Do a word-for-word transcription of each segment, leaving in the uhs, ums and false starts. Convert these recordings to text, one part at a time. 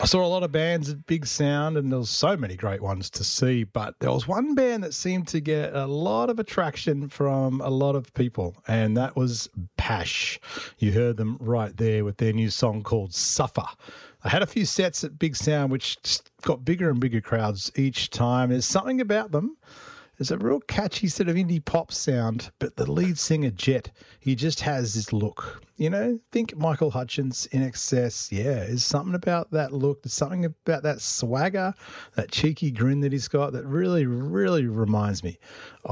I saw a lot of bands at Big Sound, and there was so many great ones to see, but there was one band that seemed to get a lot of attraction from a lot of people, and that was Pash. You heard them right there with their new song called Suffer. I had a few sets at Big Sound which just got bigger and bigger crowds each time. There's something about them. There's a real catchy sort of indie pop sound, but the lead singer, Jet, he just has this look. You know, think Michael Hutchence, I N X S. Yeah, there's something about that look. There's something about that swagger, that cheeky grin that he's got that really, really reminds me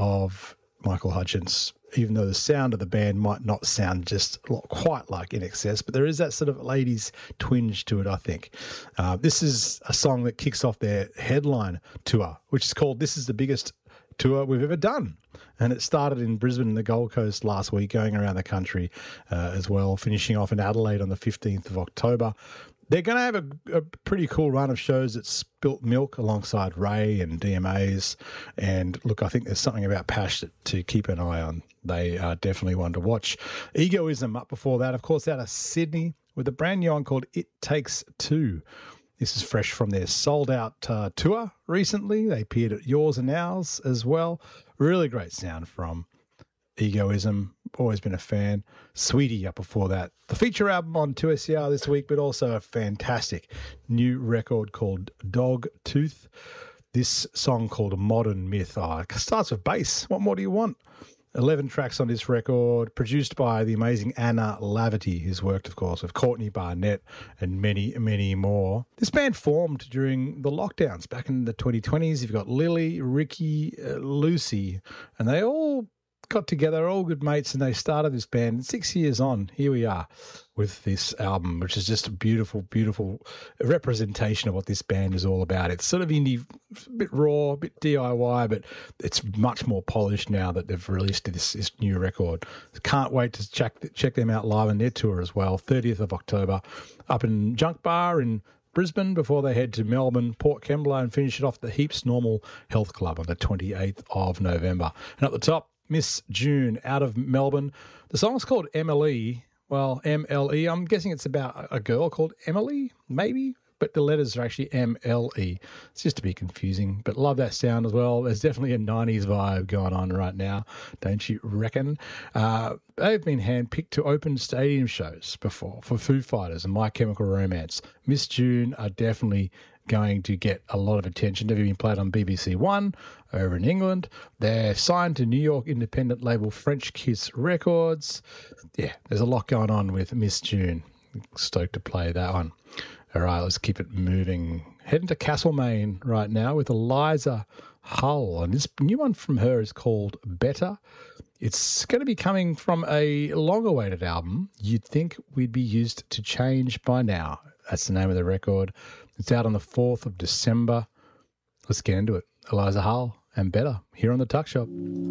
of Michael Hutchence, even though the sound of the band might not sound just quite like I N X S, but there is that sort of ladies twinge to it, I think. Uh, this is a song that kicks off their headline tour, which is called This Is the Biggest Tour We've Ever Done. And it started in Brisbane and the Gold Coast last week, going around the country uh, as well, finishing off in Adelaide on the fifteenth of October. They're going to have a, a pretty cool run of shows at Spilt Milk alongside Ray and D M As. And look, I think there's something about Pash that, to keep an eye on. They are definitely one to watch. Egoism up before that, of course, out of Sydney with a brand new one called It Takes Two. This is fresh from their sold-out uh, tour recently. They appeared at Yours and Ours as well. Really great sound from Egoism. Always been a fan. Sweetie up before that. The feature album on two S E R this week, but also a fantastic new record called Dog Tooth. This song called Modern Myth. Oh, it starts with bass. What more do you want? eleven tracks on this record, produced by the amazing Anna Laverty, who's worked, of course, with Courtney Barnett and many, many more. This band formed during the lockdowns back in the twenty twenties. You've got Lily, Ricky, uh, Lucy, and they all got together, all good mates, and they started this band. Six years on, here we are with this album, which is just a beautiful, beautiful representation of what this band is all about. It's sort of indie, a bit raw, a bit D I Y, but it's much more polished now that they've released this, this new record. Can't wait to check check them out live on their tour as well, thirtieth of October, up in Junk Bar in Brisbane before they head to Melbourne, Port Kembla, and finish it off at the Heaps Normal Health Club on the twenty-eighth of November. And at the top, Miss June out of Melbourne. The song's called Emily. Well, M L E. I'm guessing it's about a girl called Emily, maybe, but the letters are actually M L E. It's just to be confusing, but love that sound as well. There's definitely a nineties vibe going on right now, don't you reckon? Uh, they've been handpicked to open stadium shows before for Foo Fighters and My Chemical Romance. Miss June are definitely going to get a lot of attention. They've been played on B B C One over in England. They're signed to New York independent label French Kiss Records. Yeah, there's a lot going on with Miss June. Stoked to play that one. All right, let's keep it moving. Heading to Castlemaine right now with Eliza Hull. And this new one from her is called Better. It's going to be coming from a long-awaited album. You'd think we'd be used to change by now. That's the name of the record. It's out on the fourth of December. Let's get into it. Eliza Hull and Better here on The Tuck Shop.